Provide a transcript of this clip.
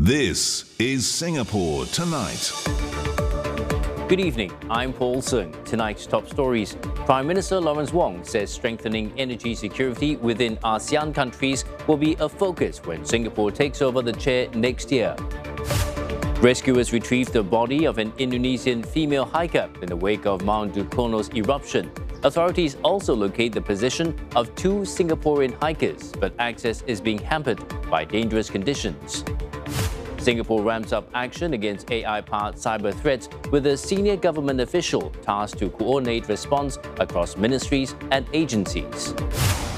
This is Singapore Tonight. Good evening, I'm Paul Sung. Tonight's top stories. Prime Minister Lawrence Wong says strengthening energy security within ASEAN countries will be a focus when Singapore takes over the chair next year. Rescuers retrieved the body of an Indonesian female hiker in the wake of Mount Dukono's eruption. Authorities also locate the position of two Singaporean hikers, but access is being hampered by dangerous conditions. Singapore ramps up action against AI-powered cyber threats with a senior government official tasked to coordinate response across ministries and agencies.